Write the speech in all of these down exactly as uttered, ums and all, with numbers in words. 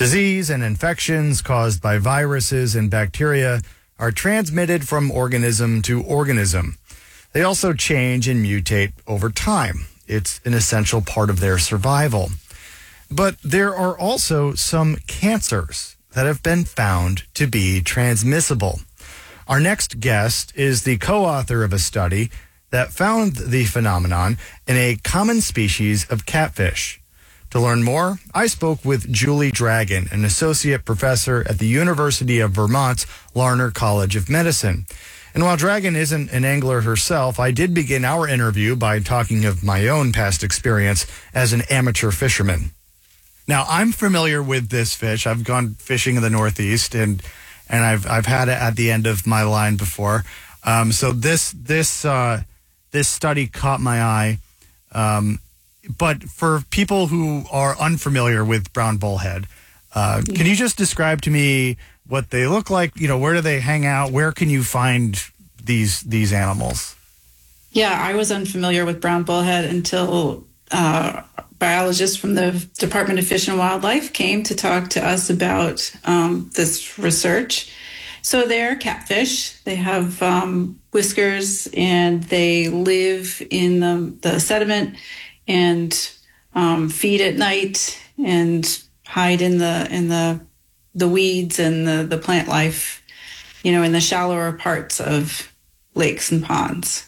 Disease and infections caused by viruses and bacteria are transmitted from organism to organism. They also change and mutate over time. It's an essential part of their survival. But there are also some cancers that have been found to be transmissible. Our next guest is the co-author of a study that found the phenomenon in a common species of catfish. To learn more, I spoke with Julie Dragon, an associate professor at the University of Vermont's Larner College of Medicine. And while Dragon isn't an angler herself, I did begin our interview by talking of my own past experience as an amateur fisherman. Now, I'm familiar with this fish. I've gone fishing in the Northeast, and and I've I've had it at the end of my line before. Um, so this this uh, this study caught my eye. Um, but for people who are unfamiliar with brown bullhead, uh, can you just describe to me what they look like? You know, where do they hang out? Where can you find these these animals? Yeah, I was unfamiliar with brown bullhead until uh, biologists from the Department of Fish and Wildlife came to talk to us about um, this research. So they're catfish. They have um, whiskers, and they live in the, the sediment and um, feed at night and hide in the in the the weeds and the, the plant life, you know, in the shallower parts of lakes and ponds.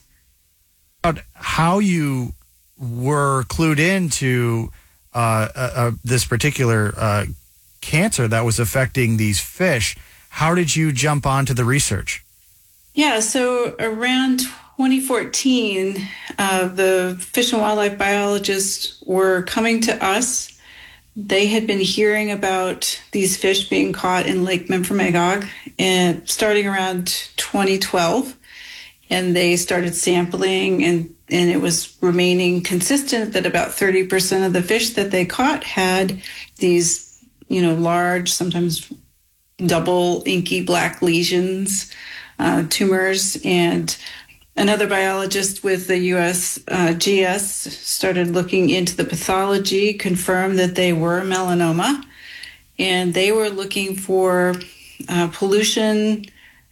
How you were clued into uh, uh, uh, this particular uh, cancer that was affecting these fish. How did you jump onto the research? Yeah, so around twenty fourteen, uh, the fish and wildlife biologists were coming to us. They had been hearing about these fish being caught in Lake Memphremagog and starting around twenty twelve. And they started sampling, and, and it was remaining consistent that about thirty percent of the fish that they caught had these, you know, large, sometimes double inky black lesions, uh, tumors. And another biologist with the U S uh, G S started looking into the pathology, confirmed that they were melanoma, and they were looking for uh, pollution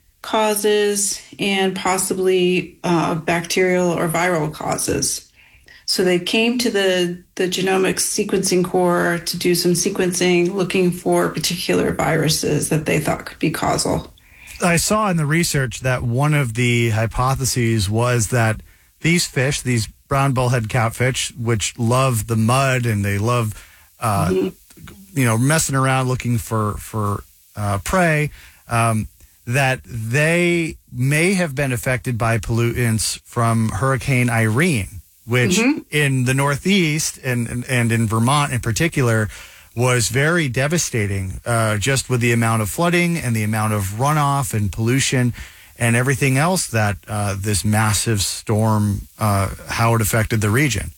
causes and possibly uh, bacterial or viral causes. So they came to the, the Genomics Sequencing Corps to do some sequencing, looking for particular viruses that they thought could be causal. I saw in the research that one of the hypotheses was that these fish, these brown bullhead catfish, which love the mud and they love, uh, mm-hmm. you know, messing around looking for, for uh, prey, um, that they may have been affected by pollutants from Hurricane Irene, which mm-hmm. in the Northeast and, and, and in Vermont in particular was very devastating, uh, just with the amount of flooding and the amount of runoff and pollution and everything else that uh, this massive storm, uh, how it affected the region.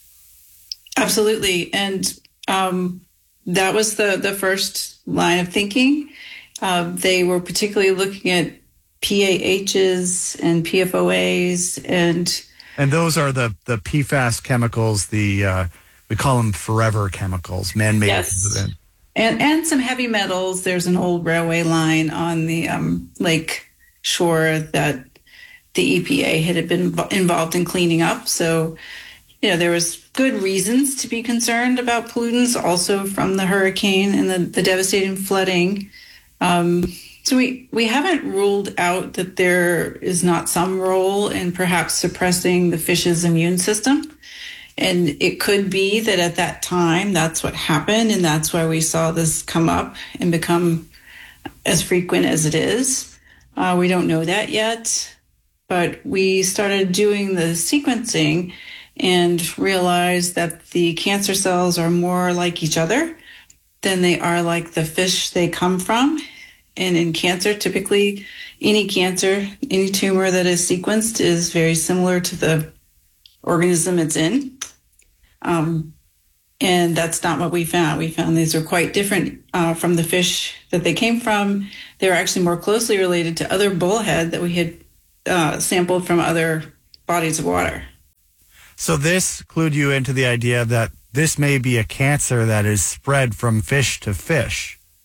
Absolutely. And um, that was the, the first line of thinking. Uh, they were particularly looking at P A Hs and P F O As, and and those are the the P FAS chemicals. The uh, we call them forever chemicals, man-made. Yes, and and some heavy metals. There's an old railway line on the um, lake shore that the E P A had been involved in cleaning up. So, you know, there was good reasons to be concerned about pollutants, also from the hurricane and the, the devastating flooding. Um, so we, we haven't ruled out that there is not some role in perhaps suppressing the fish's immune system. And it could be that at that time, that's what happened. And that's why we saw this come up and become as frequent as it is. Uh, we don't know that yet, but we started doing the sequencing and realized that the cancer cells are more like each other than they are like the fish they come from. And in cancer, typically any cancer, any tumor that is sequenced is very similar to the organism it's in. Um, and that's not what we found. We found these are quite different uh, from the fish that they came from. They were actually more closely related to other bullhead that we had uh, sampled from other bodies of water. So this clued you into the idea that this may be a cancer that is spread from fish to fish.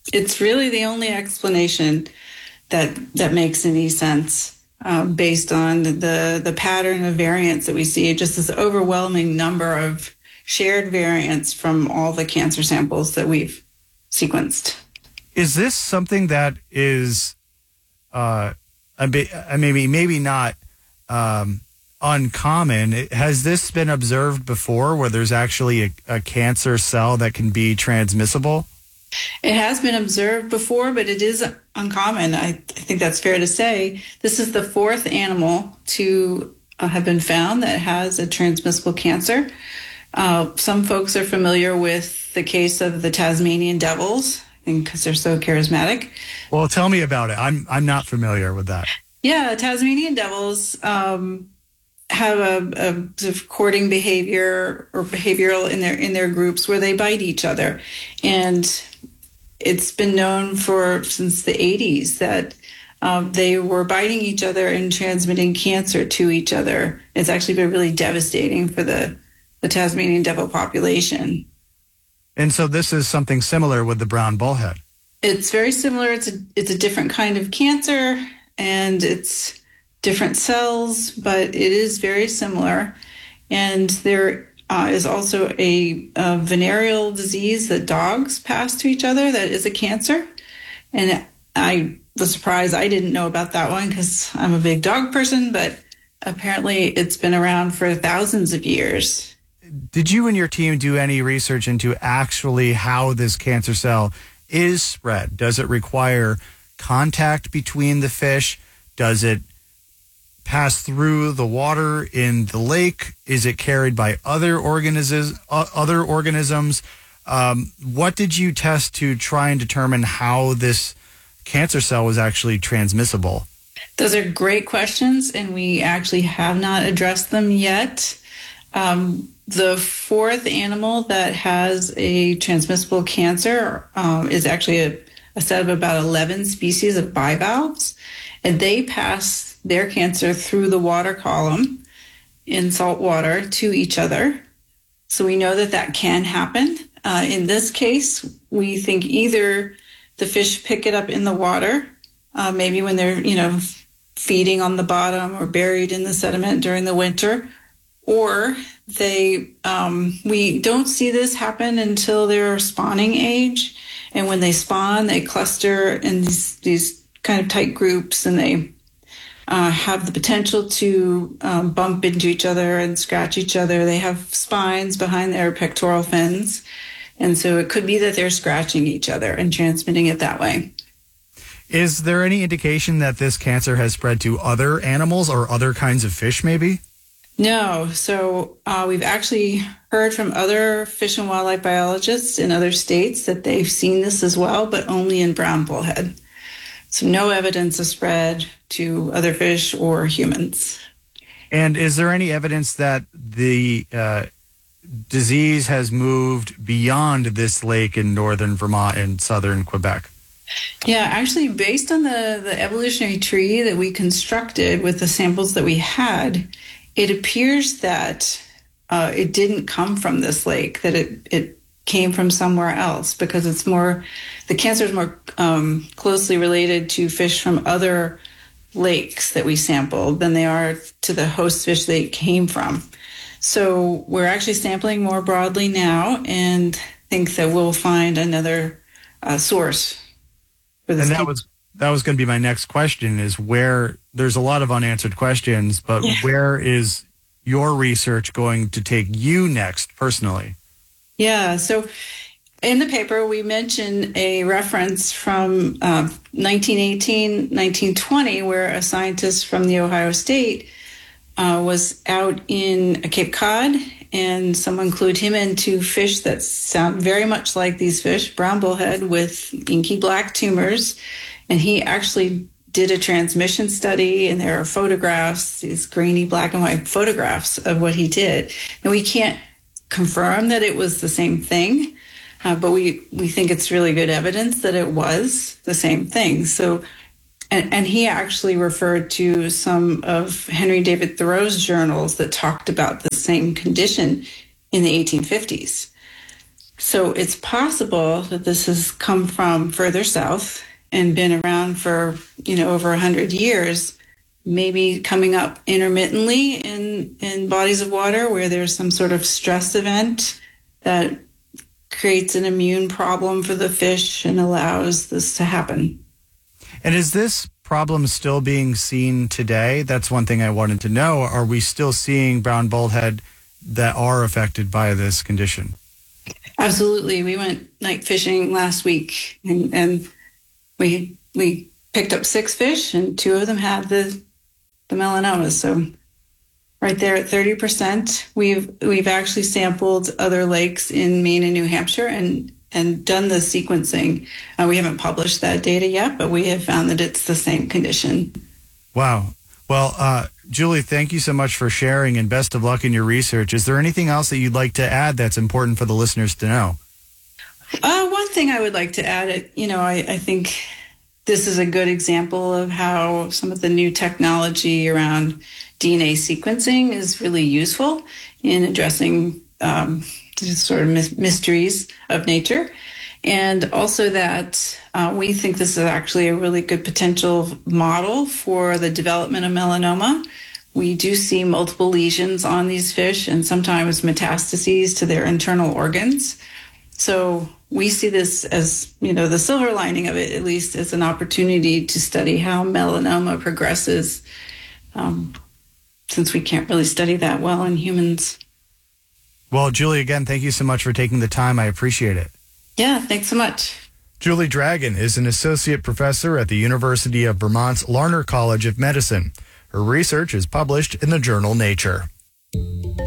It's really the only explanation that that makes any sense uh, based on the the pattern of variants that we see. Just this overwhelming number of shared variants from all the cancer samples that we've sequenced. Is this something that is uh, a bit, maybe maybe not um, uncommon? Has this been observed before, where there's actually a, a cancer cell that can be transmissible? It has been observed before, but it is uncommon. I, I think that's fair to say. This is the fourth animal to uh, have been found that has a transmissible cancer. Uh, some folks are familiar with the case of the Tasmanian devils, I think because they're so charismatic. Well, tell me about it. I'm I'm not familiar with that. Yeah, Tasmanian devils um, have a, a sort of courting behavior or behavioral in their in their groups where they bite each other, and it's been known for since the eighties that um, they were biting each other and transmitting cancer to each other. It's actually been really devastating for the, the Tasmanian devil population. And so this is something similar with the brown bullhead. It's very similar. It's a, it's a different kind of cancer, and it's different cells, but it is very similar. And there Uh, is also a, a venereal disease that dogs pass to each other that is a cancer. And I was surprised I didn't know about that one because I'm a big dog person, but apparently it's been around for thousands of years. Did you and your team do any research into actually how this cancer cell is spread? Does it require contact between the fish? Does it pass through the water in the lake? Is it carried by other organisms? Uh, other organisms? Um, what did you test to try and determine how this cancer cell was actually transmissible? Those are great questions, and we actually have not addressed them yet. Um, the fourth animal that has a transmissible cancer um, is actually a, a set of about eleven species of bivalves, and they pass their cancer through the water column in salt water to each other. So we know that that can happen. Uh, in this case, we think either the fish pick it up in the water, uh, maybe when they're, you know, feeding on the bottom or buried in the sediment during the winter, or they, um, we don't see this happen until they're spawning age. And when they spawn, they cluster in these, these kind of tight groups, and they Uh, have the potential to um, bump into each other and scratch each other. They have spines behind their pectoral fins. And so it could be that they're scratching each other and transmitting it that way. Is there any indication that this cancer has spread to other animals or other kinds of fish maybe? No. So uh, we've actually heard from other fish and wildlife biologists in other states that they've seen this as well, but only in brown bullhead. So no evidence of spread to other fish or humans. And is there any evidence that the uh, disease has moved beyond this lake in northern Vermont and southern Quebec? Yeah, actually, based on the, the evolutionary tree that we constructed with the samples that we had, it appears that uh, it didn't come from this lake, that it, it came from somewhere else, because it's more, the cancer is more um, closely related to fish from other lakes that we sampled than they are to the host fish they came from. So we're actually sampling more broadly now, and think that we'll find another uh, source for this. And that was that was going to be my next question: is where there's a lot of unanswered questions, but yeah. Where is your research going to take you next personally? Yeah, so in the paper, we mention a reference from uh, nineteen eighteen, nineteen twenty, where a scientist from the Ohio State uh, was out in Cape Cod, and someone clued him into fish that sound very much like these fish, brown bullhead with inky black tumors. And he actually did a transmission study, and there are photographs, these grainy black and white photographs of what he did. And we can't confirm that it was the same thing, uh, but we, we think it's really good evidence that it was the same thing. So, and, and he actually referred to some of Henry David Thoreau's journals that talked about the same condition in the eighteen fifties. So it's possible that this has come from further south and been around for, you know, over one hundred years, maybe coming up intermittently in, in bodies of water where there's some sort of stress event that creates an immune problem for the fish and allows this to happen. And is this problem still being seen today? That's one thing I wanted to know. Are we still seeing brown bullhead that are affected by this condition? Absolutely. We went night fishing last week, and, and we we picked up six fish, and two of them had the the melanomas. So right there at thirty percent. We've we've actually sampled other lakes in Maine and New Hampshire and and done the sequencing. Uh, we haven't published that data yet, but we have found that it's the same condition. Wow. Well, uh, Julie, thank you so much for sharing, and best of luck in your research. Is there anything else that you'd like to add that's important for the listeners to know? Uh, one thing I would like to add, it, you know, I, I think this is a good example of how some of the new technology around D N A sequencing is really useful in addressing um, sort of mysteries of nature. And also that uh, we think this is actually a really good potential model for the development of melanoma. We do see multiple lesions on these fish and sometimes metastases to their internal organs. So we see this as, you know, the silver lining of it, at least, as an opportunity to study how melanoma progresses, um, since we can't really study that well in humans. Well, Julie, again, thank you so much for taking the time. I appreciate it. Yeah, thanks so much. Julie Dragon is an associate professor at the University of Vermont's Larner College of Medicine. Her research is published in the journal Nature.